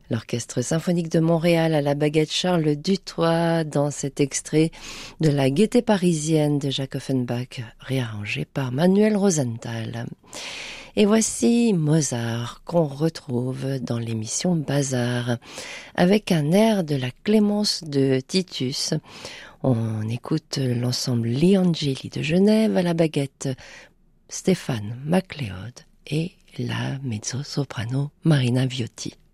L'Orchestre symphonique de Montréal à la baguette Charles Dutoit dans cet extrait de la Gaîté parisienne de Jacques Offenbach, réarrangé par Manuel Rosenthal. Et voici Mozart qu'on retrouve dans l'émission Bazar avec un air de la Clémence de Titus. On écoute l'ensemble Liangeli de Genève à la baguette Stéphane MacLeod et la mezzo-soprano Marina Viotti.